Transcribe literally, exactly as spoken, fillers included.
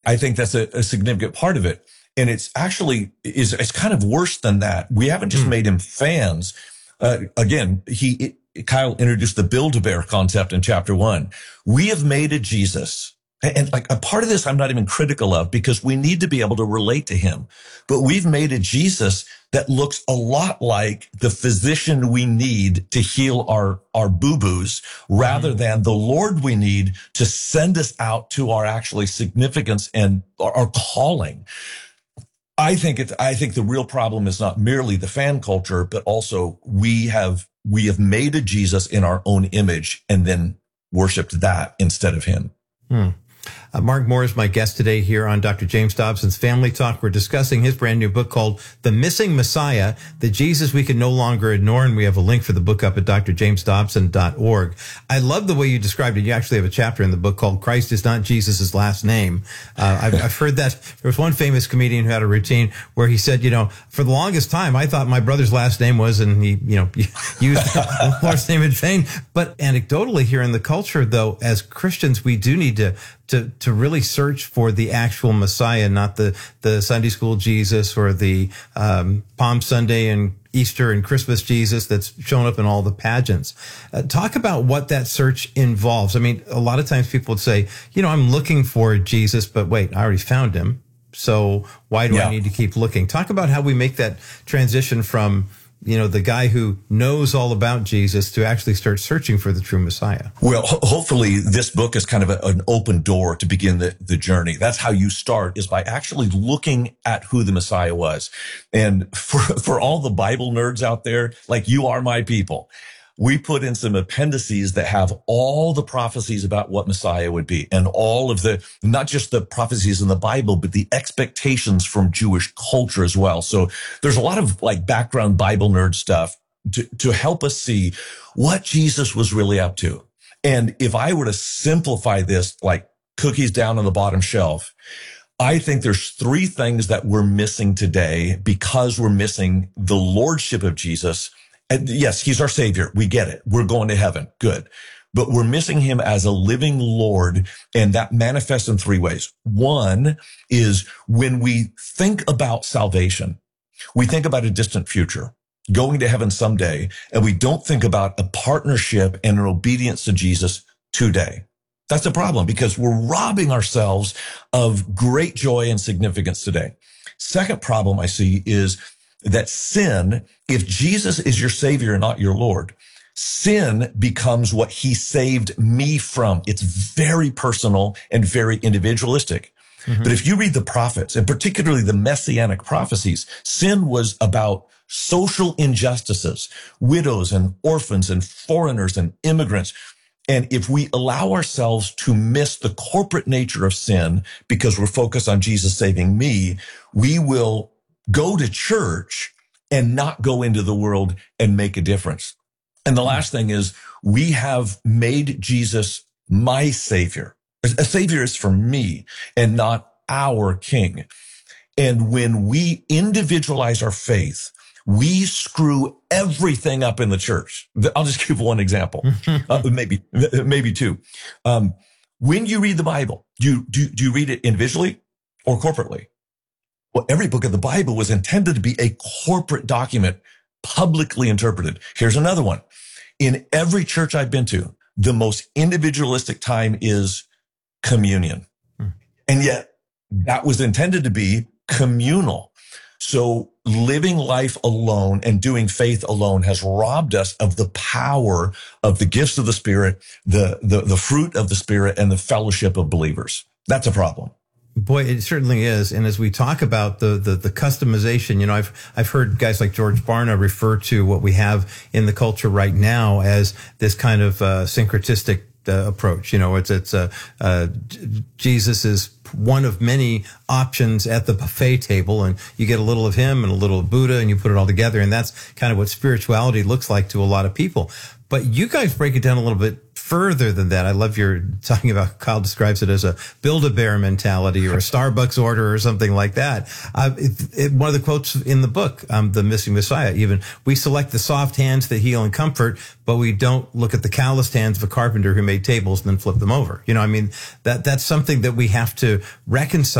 I think that's a, a significant part of it. And it's actually, is it's kind of worse than that. We haven't just mm. made him fans. Uh, again, he, Kyle introduced the Build-A-Bear concept in chapter one. We have made a Jesus. And like a part of this, I'm not even critical of because we need to be able to relate to him. But we've made a Jesus that looks a lot like the physician we need to heal our, our boo-boos rather mm. than the Lord we need to send us out to our actually significance and our, our calling. I think it, I think the real problem is not merely the fan culture, but also we have, we have made a Jesus in our own image and then worshiped that instead of him. Hmm. Uh, Mark Moore is my guest today here on Doctor James Dobson's Family Talk. We're discussing his brand new book called The Missing Messiah, the Jesus We Can No Longer Ignore. And we have a link for the book up at d r james dobson dot org. I love the way you described it. You actually have a chapter in the book called Christ is Not Jesus' Last Name. Uh, I've, I've heard that. There was one famous comedian who had a routine where he said, you know, for the longest time, I thought my brother's last name was, and he, you know, used the Lord's name in vain. But anecdotally here in the culture, though, as Christians, we do need to to to really search for the actual Messiah, not the the Sunday school Jesus or the um, Palm Sunday and Easter and Christmas Jesus that's shown up in all the pageants. Uh, talk about what that search involves. I mean, a lot of times people would say, you know, I'm looking for Jesus, but wait, I already found him. So why do yeah. I need to keep looking? Talk about how we make that transition from, you know, the guy who knows all about Jesus to actually start searching for the true Messiah. Well, ho- hopefully this book is kind of a, an open door to begin the, the journey. That's how you start, is by actually looking at who the Messiah was. And for, for all the Bible nerds out there, like you are my people, we put in some appendices that have all the prophecies about what Messiah would be and all of the, not just the prophecies in the Bible, but the expectations from Jewish culture as well. So there's a lot of like background Bible nerd stuff to, to help us see what Jesus was really up to. And if I were to simplify this, like cookies down on the bottom shelf, I think there's three things that we're missing today because we're missing the lordship of Jesus. And yes, he's our savior. We get it. We're going to heaven. Good. But we're missing him as a living Lord, and that manifests in three ways. One is when we think about salvation, we think about a distant future, going to heaven someday, and we don't think about a partnership and an obedience to Jesus today. That's a problem because we're robbing ourselves of great joy and significance today. Second problem I see is that sin, if Jesus is your savior and not your Lord, sin becomes what he saved me from. It's very personal and very individualistic. Mm-hmm. But if you read the prophets, and particularly the messianic prophecies, sin was about social injustices, widows and orphans and foreigners and immigrants. And if we allow ourselves to miss the corporate nature of sin because we're focused on Jesus saving me, we will go to church and not go into the world and make a difference. And the last thing is we have made Jesus my savior. A savior is for me and not our king. And when we individualize our faith, we screw everything up in the church. I'll just give one example, uh, maybe, maybe two. Um, when you read the Bible, do you, do, do you read it individually or corporately? Well, every book of the Bible was intended to be a corporate document, publicly interpreted. Here's another one. In every church I've been to, the most individualistic time is communion. Hmm. And yet that was intended to be communal. So living life alone and doing faith alone has robbed us of the power of the gifts of the Spirit, the, the, the fruit of the Spirit, and the fellowship of believers. That's a problem. Boy, it certainly is. And as we talk about the, the, the customization, you know, I've, I've heard guys like George Barna refer to what we have in the culture right now as this kind of, uh, syncretistic uh, approach. You know, it's, it's, uh, uh, Jesus is one of many options at the buffet table, and you get a little of him and a little of Buddha and you put it all together. And that's kind of what spirituality looks like to a lot of people. But you guys break it down a little bit further than that. I love your talking about, Kyle describes it as a Build-A-Bear mentality or a Starbucks order or something like that. Uh, it, it, one of the quotes in the book, um, The Missing Messiah, even, we select the soft hands that heal and comfort, but we don't look at the calloused hands of a carpenter who made tables and then flip them over. You know, I mean, that that's something that we have to reconcile.